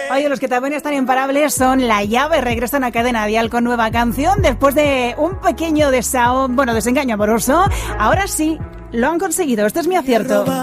Oye, los que también están imparables son La Llave. Regresan a Cadena Dial con nueva canción después de un pequeño desengaño amoroso. Ahora sí, lo han conseguido. Este es mi acierto.